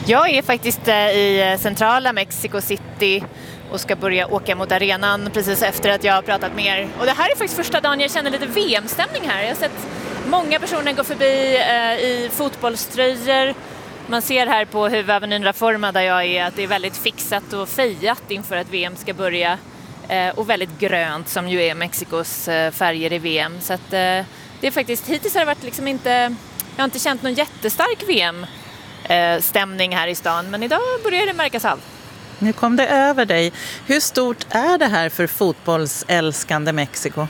Jag är faktiskt i centrala Mexico City och ska börja åka mot arenan precis efter att jag har pratat med er. Och det här är faktiskt första dagen jag känner lite VM-stämning här. Jag har sett många personer gå förbi i fotbollströjor. Man ser här på Huvudavenyn Reforma där jag är att det är väldigt fixat och fejat inför att VM ska börja. Och väldigt grönt som ju är Mexikos färger i VM. Så att det är faktiskt, hittills har det varit liksom inte, jag har inte känt någon jättestark VM-stämning här i stan. Men idag börjar det märkas av. Nu kom det över dig. Hur stort är det här för fotbollsälskande Mexiko?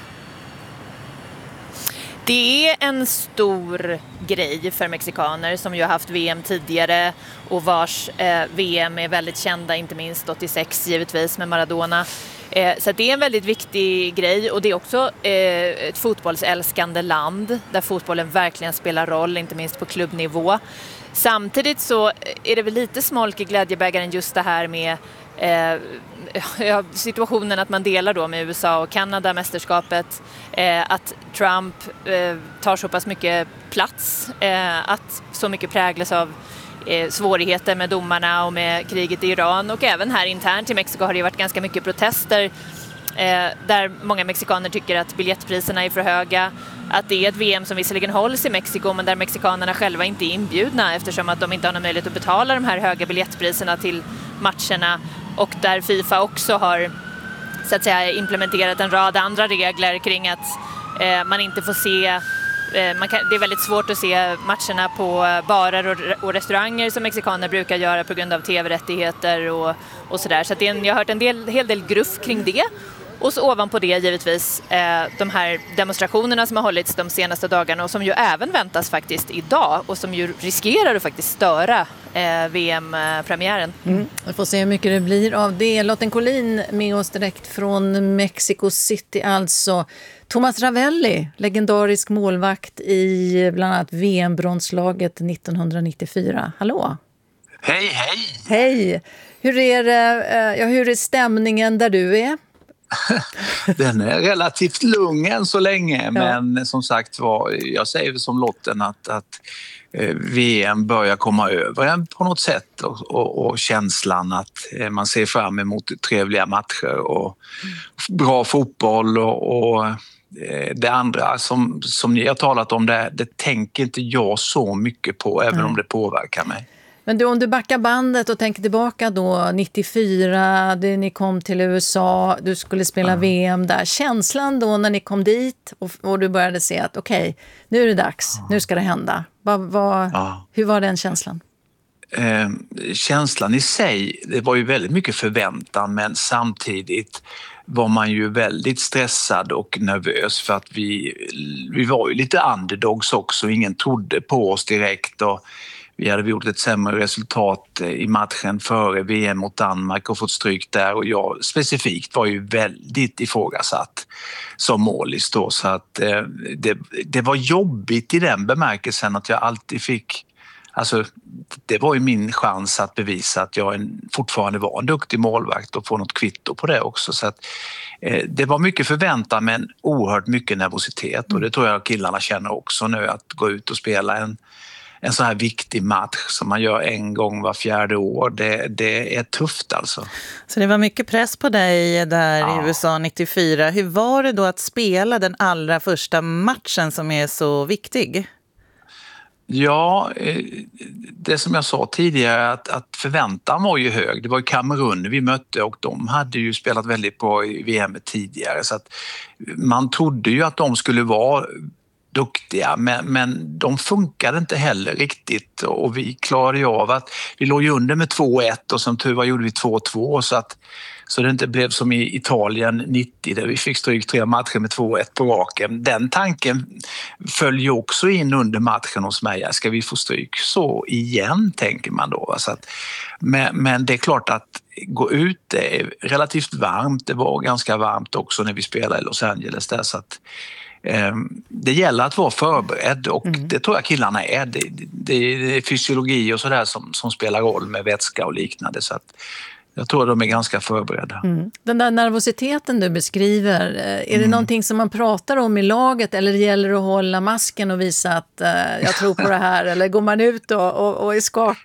Det är en stor grej för mexikaner som ju har haft VM tidigare och vars VM är väldigt kända, inte minst 86 givetvis med Maradona. Så det är en väldigt viktig grej och det är också ett fotbollsälskande land där fotbollen verkligen spelar roll, inte minst på klubbnivå. Samtidigt så är det väl lite smolk i glädjebägaren just det här med situationen att man delar då med USA och Kanada mästerskapet, att Trump tar så pass mycket plats, att så mycket präglas av svårigheter med domarna och med kriget i Iran, och även här internt i Mexiko har det varit ganska mycket protester där många mexikaner tycker att biljettpriserna är för höga, att det är ett VM som visserligen hålls i Mexiko men där mexikanerna själva inte är inbjudna eftersom att de inte har någon möjlighet att betala de här höga biljettpriserna till matcherna, och där FIFA också har så att säga implementerat en rad andra regler kring att man inte får se, det är väldigt svårt att se matcherna på barer och restauranger som mexikaner brukar göra på grund av tv-rättigheter och sådär. Så att jag har hört hel del gruff kring det. Och så ovanpå det givetvis de här demonstrationerna som har hållits de senaste dagarna och som ju även väntas faktiskt idag och som ju riskerar att faktiskt störa VM-premiären. Vi får se hur mycket det blir av det. Lotten Collin med oss direkt från Mexico City alltså. Thomas Ravelli, legendarisk målvakt i bland annat VM-bronslaget 1994. Hallå! Hej, hej! Hej! Hur är stämningen där du är? Den är relativt lugn än så länge, men som sagt jag säger som Lotten att VM börjar komma över en på något sätt och känslan att man ser fram emot trevliga matcher och bra fotboll och det andra som ni har talat om, det tänker inte jag så mycket på, även om det påverkar mig. Men om du backar bandet och tänker tillbaka då 94, ni kom till USA, du skulle spela VM där. Känslan då när ni kom dit och du började se att okej, nu är det dags, nu ska det hända. Hur var den känslan? Känslan i sig, det var ju väldigt mycket förväntan, men samtidigt var man ju väldigt stressad och nervös för att vi var ju lite underdogs också, ingen trodde på oss direkt och vi hade gjort ett sämre resultat i matchen före VM mot Danmark och fått stryk där, och jag specifikt var ju väldigt ifrågasatt som målis då, så att det var jobbigt i den bemärkelsen att jag alltid fick, alltså det var ju min chans att bevisa att jag fortfarande var en duktig målvakt och få något kvitto på det också, så att det var mycket förväntan men oerhört mycket nervositet, och det tror jag killarna känner också nu, att gå ut och spela en så här viktig match som man gör en gång var 4:e år, det är tufft alltså. Så det var mycket press på dig där i USA 94. Hur var det då att spela den allra första matchen som är så viktig? Ja, det som jag sa tidigare, att förväntan var ju hög. Det var ju Kamerun vi mötte och de hade ju spelat väldigt bra i VM tidigare, så att man trodde ju att de skulle vara duktiga, men de funkade inte heller riktigt, och vi klarade ju av att vi låg ju under med 2-1 och som tur var gjorde vi 2-2, så det inte blev som i Italien 90 där vi fick stryk 3 matcher med 2-1 på raken. Den tanken följer också in under matchen hos mig. Ska vi få stryk så igen, tänker man då. Så att, men det är klart att gå ut, det är relativt varmt. Det var ganska varmt också när vi spelade i Los Angeles där, så att det gäller att vara förberedd, och det tror jag killarna är. Det är fysiologi och sådär som spelar roll med vätska och liknande, så att jag tror att de är ganska förberedda. Den där nervositeten du beskriver, är det någonting som man pratar om i laget, eller gäller det att hålla masken och visa att jag tror på det här, eller går man ut och är